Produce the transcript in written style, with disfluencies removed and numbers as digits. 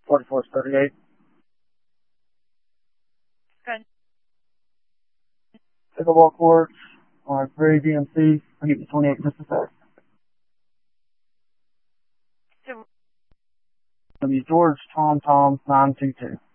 4438. Good. Pickleball courts on Prairie DMC. I'll give you 28 in just a sec. So, W. George Tom 922.